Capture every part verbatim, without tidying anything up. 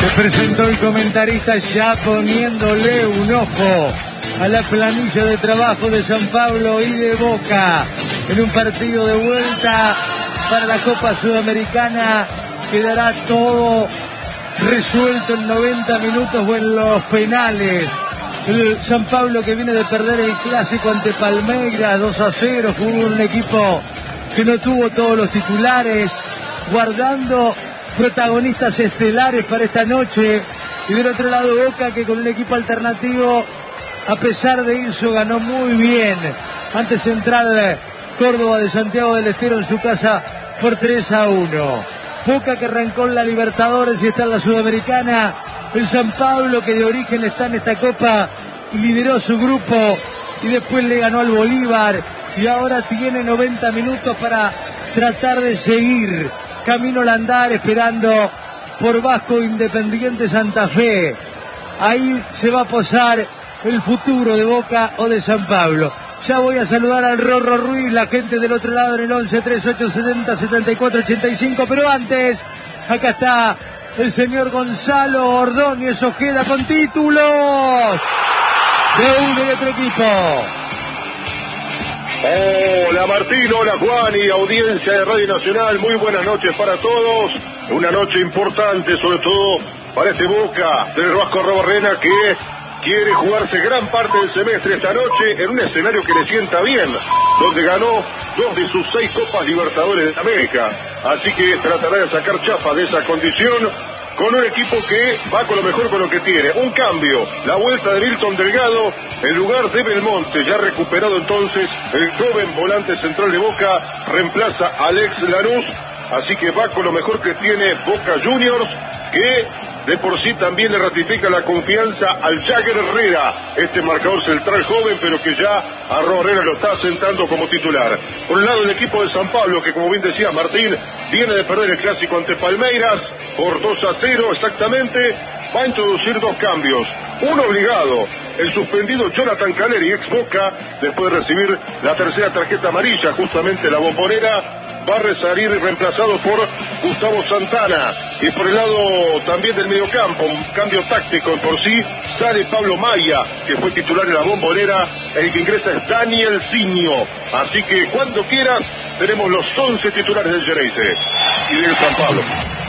Se presentó el comentarista ya poniéndole un ojo a la planilla de trabajo de San Pablo y de Boca en un partido de vuelta para la Copa Sudamericana. Quedará todo resuelto en noventa minutos o en los penales. El San Pablo, que viene de perder el clásico ante Palmeiras dos a cero, jugó un equipo que no tuvo todos los titulares, guardando protagonistas estelares para esta noche. Y del otro lado Boca, que con un equipo alternativo, a pesar de eso, ganó muy bien ante Central Córdoba de Santiago del Estero en su casa por tres a uno. Boca, que arrancó en la Libertadores y está en la Sudamericana. El San Pablo, que de origen está en esta Copa y lideró su grupo y después le ganó al Bolívar y ahora tiene noventa minutos para tratar de seguir camino al andar, esperando por Vasco Independiente Santa Fe. Ahí se va a posar el futuro de Boca o de San Pablo. Ya voy a saludar al Rorro Ruiz, la gente del otro lado en el once treinta y ocho setenta setenta y cuatro ochenta y cinco, pero antes, acá está el señor Gonzalo Ordóñez Ojeda con títulos de uno y otro equipo. Hola Martín, hola Juan y audiencia de Radio Nacional, muy buenas noches para todos. Una noche importante, sobre todo para este Boca del Vasco Arrobarrena, que quiere jugarse gran parte del semestre esta noche en un escenario que le sienta bien, donde ganó dos de sus seis Copas Libertadores de América. Así que tratará de sacar chapa de esa condición con un equipo que va con lo mejor con lo que tiene. Un cambio, la vuelta de Milton Delgado en lugar de Belmonte, ya recuperado entonces el joven volante central de Boca, reemplaza a Alex Lanús, así que va con lo mejor que tiene Boca Juniors, que de por sí también le ratifica la confianza al Jagger Herrera, este marcador central joven, pero que ya Arroyo Herrera lo está sentando como titular. Por un lado el equipo de San Pablo, que como bien decía Martín, viene de perder el clásico ante Palmeiras por dos a cero exactamente, va a introducir dos cambios. Uno obligado, el suspendido Jonathan Caleri, ex Boca, después de recibir la tercera tarjeta amarilla, justamente la Bombonera, va a salir reemplazado por Gustavo Santana. Y por el lado también del mediocampo, un cambio táctico en por sí, sale Pablo Maya, que fue titular en la Bombonera, el que ingresa es Daniel Ciño. Así que cuando quieras, tenemos los once titulares del Geneise y del San Pablo.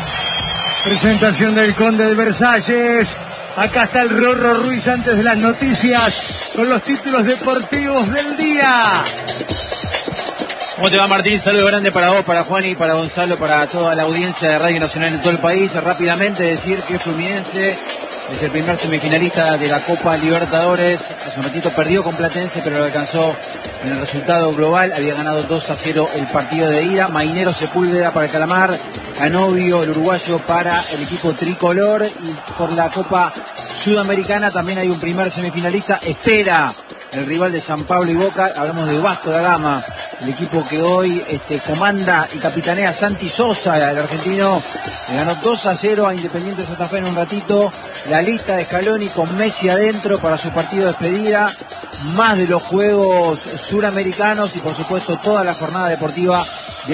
Presentación del Conde de Versalles. Acá está el Rorro Ruiz antes de las noticias con los títulos deportivos del día. ¿Cómo te va, Martín? Saludo grande para vos, para Juan y para Gonzalo, para toda la audiencia de Radio Nacional en todo el país. Rápidamente decir que Fluminense es el primer semifinalista de la Copa Libertadores. Hace un ratito perdió con Platense, pero lo alcanzó en el resultado global. Había ganado dos a cero el partido de ida. Mainero Sepúlveda para el Calamar. Canovio, el uruguayo, para el equipo tricolor. Y por la Copa Sudamericana también hay un primer semifinalista. Espera el rival de San Pablo y Boca. Hablamos de Vasco da Gama, el equipo que hoy este, comanda y capitanea Santi Sosa, el argentino. Le ganó dos a cero a Independiente Santa Fe en un ratito. La lista de Scaloni con Messi adentro para su partido de despedida, más de los juegos suramericanos y por supuesto toda la jornada deportiva